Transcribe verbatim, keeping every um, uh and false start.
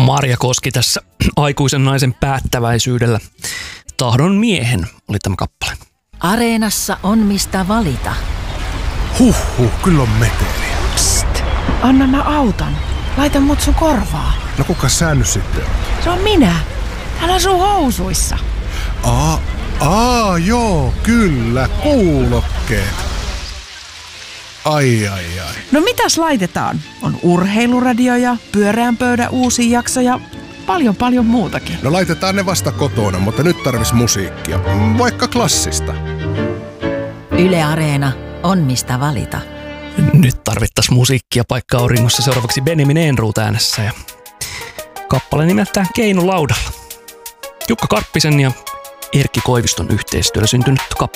Marja Koski tässä aikuisen naisen päättäväisyydellä. Tahdon miehen oli tämä kappale. Areenassa on mistä valita. Huhhuh, kyllä on meteliä. Psst, anna mä autan. Laita mut sun korvaa. No kuka sä nyt sitten on? Se on minä. Täällä on sun housuissa. Aa, aa, joo, kyllä, kuulokkeet. Ai, ai, ai. No mitäs laitetaan? On urheiluradio ja pyöreän pöydän uusi jakso ja paljon paljon muutakin. No laitetaan ne vasta kotona, mutta nyt tarvis musiikkia. Vaikka klassista. Yle Areena on mistä valita. Nyt tarvittais musiikkia paikka auringossa. Seuraavaksi Benjamin Ehrnrooth äänessä ja kappale nimeltään Keinu laudalla. Jukka Karppisen ja Erkki Koiviston yhteistyöllä syntynyt kappale.